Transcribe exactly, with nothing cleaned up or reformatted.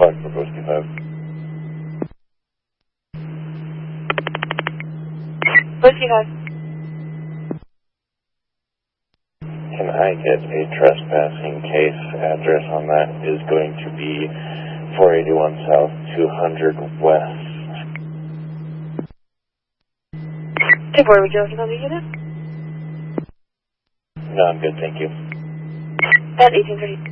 Fox for Whiskey five. Whiskey five. Can I get a trespassing case? Address on that is going to be four eighty-one South, two hundred West. Hey, boy, would you like another unit? No, I'm good, thank you. At eighteen thirty.